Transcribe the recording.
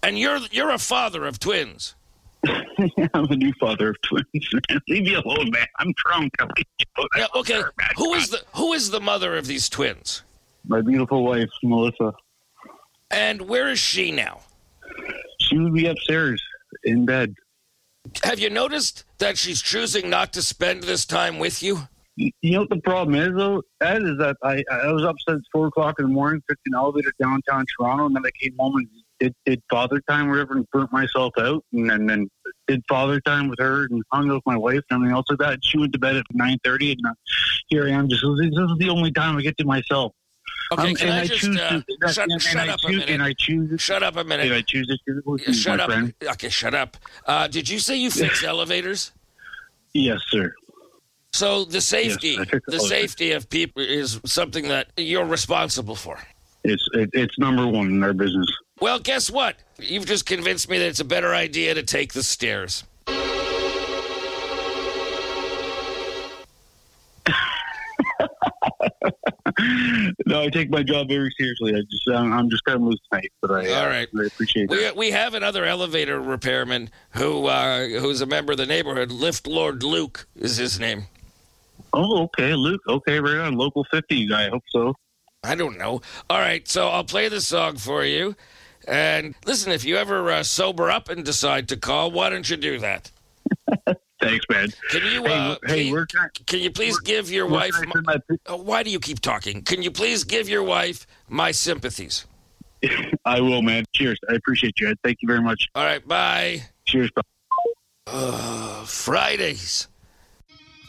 And you're a father of twins. I'm a new father of twins. Leave me alone, man. I'm drunk. Yeah, okay. Who is the mother of these twins? My beautiful wife, Melissa. And where is she now? She would be upstairs in bed. Have you noticed that she's choosing not to spend this time with you? You know what the problem is, though? Ed, is that I was up since 4 o'clock in the morning, took an elevator downtown Toronto, and then I came home and did father time or whatever and burnt myself out, and then did father time with her and hung out with my wife and everything else like that. And she went to bed at 9:30, and here I am. This is the only time I get to myself. Okay, can I just shut up a minute? And I choose. Shut up a minute. And I choose it. Shut up. Friend. Okay, shut up. Did you say you fix elevators? Yes, sir. So the safety of people is something that you're responsible for. It's number one in our business. Well, guess what? You've just convinced me that it's a better idea to take the stairs. No, I take my job very seriously. I'm just kind of loose tonight, but all right. I appreciate it. We have another elevator repairman who's a member of the neighborhood. Lift Lord Luke is his name. Oh, okay, Luke. Okay, right on. Local 50 guy. I hope so. I don't know. All right, so I'll play the song for you. And listen, if you ever sober up and decide to call, why don't you do that? Thanks, man. Can you please give your wife... why do you keep talking? Can you please give your wife my sympathies? I will, man. Cheers. I appreciate you. Thank you very much. All right, bye. Cheers, bro. Fridays.